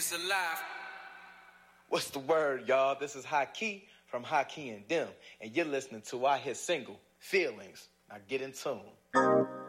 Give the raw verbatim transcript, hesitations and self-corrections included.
It's alive. What's the word, y'all? This is Haki from Haki and Them, and you're listening to our hit single, Feelings. Now get in tune.